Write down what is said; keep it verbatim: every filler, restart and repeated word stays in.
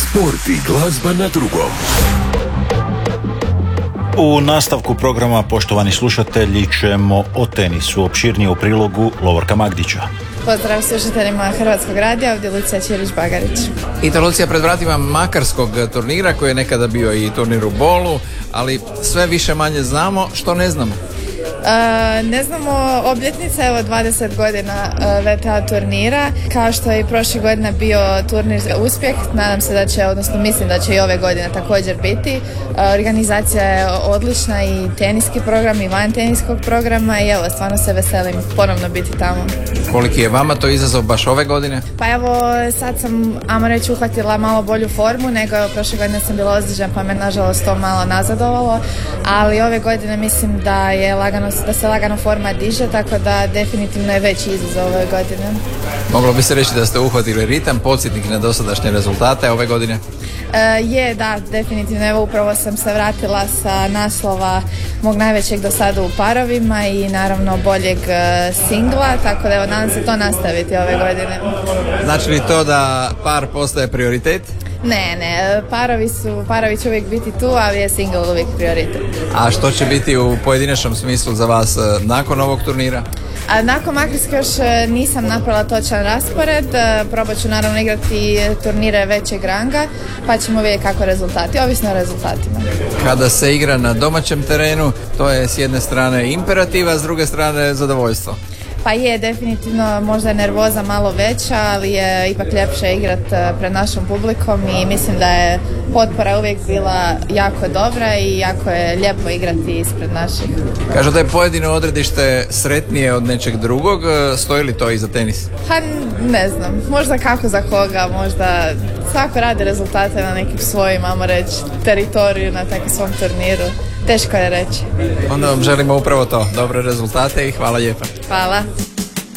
Sport i glazba na drugom. U nastavku programa, poštovani slušatelji, ćemo o tenisu. Opširnije u prilogu Lovorka Magdića. Pozdrav slušateljima Hrvatskog radija, ovdje Lucija Ćirić-Bagarić. I to Lucija pred vratima makarskog turnira koji je nekada bio i turnir u Bolu, ali sve više manje znamo što ne znamo. Uh, ne znamo, obljetnica je evo dvadeset godina uh, V T A turnira, kao što je i prošle godine bio turnir za uspjeh. Nadam se da će, odnosno mislim da će i ove godine također biti. Uh, organizacija je odlična, i teniski program i van teniskog programa, i evo, stvarno se veselim ponovno biti tamo. Koliki je vama to izazov baš ove godine? Pa evo, sad sam, ajmo reći, uhvatila malo bolju formu nego prošle godine sam bila ozlijeđena, pa me nažalost to malo nazadovalo, ali ove godine mislim da je lagano, da se lagano forma diže, tako da definitivno je veći izazov ove godine. Moglo bi se reći da ste uhvatili ritam, podsjetnik na dosadašnje rezultate ove godine? E, je, da, definitivno. Evo, upravo sam se vratila sa naslova mog najvećeg do sada u parovima i naravno boljeg e, singla, tako da evo, nadam se to nastaviti ove godine. Znači li to da par postaje prioritet? Ne, ne, parovi su, parovi će uvijek biti tu, ali je single uvijek prioritet. A što će biti u pojedinačnom smislu za vas nakon ovog turnira? A nakon Makarske još nisam napravila točan raspored, probat ću naravno igrati turnire većeg ranga, pa ćemo vidjeti kako rezultati, ovisno o rezultatima. Kada se igra na domaćem terenu, to je s jedne strane imperativa, a s druge strane zadovoljstvo. Pa je, definitivno možda je nervoza malo veća, ali je ipak ljepše igrat pred našom publikom i mislim da je potpora uvijek bila jako dobra i jako je lijepo igrati ispred naših. Kažu da je pojedino odredište sretnije od nečeg drugog, stoji li to i za tenis? Pa ne znam, možda kako za koga, možda svako radi rezultate na nekim svojim, ajmo reći, teritoriju, na takom svom turniru. Teško je reći. Onda vam želimo upravo to, dobre rezultate i hvala lijepa. Hvala.